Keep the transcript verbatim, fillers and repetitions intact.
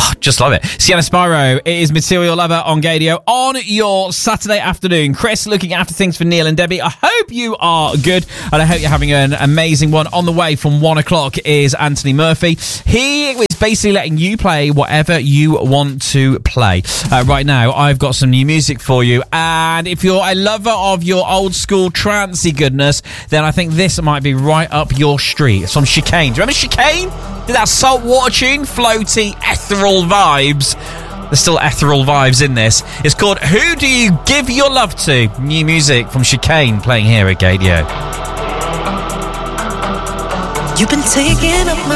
Oh, just love it. Sienna Spyro, it is Material Lover on Gadio on your Saturday afternoon. Chris looking after things for Neil and Debbie. I hope you are good, and I hope you're having an amazing one. On the way from one o'clock is Anthony Murphy. He is basically letting you play whatever you want to play. Uh, right now, I've got some new music for you, and if you're a lover of your old school trancey goodness, then I think this might be right up your street. It's from Chicane. Do you remember Chicane? Did that saltwater tune? Floaty, ethereal vibes. There's still ethereal vibes in this. It's called Who Do You Give Your Love To? New music from Chicane playing here at Gadio. You've been taking up my